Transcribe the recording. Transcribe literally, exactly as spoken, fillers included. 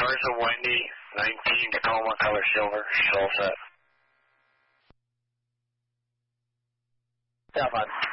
Garza Wendy, nineteen Tacoma, color silver. She's all set. South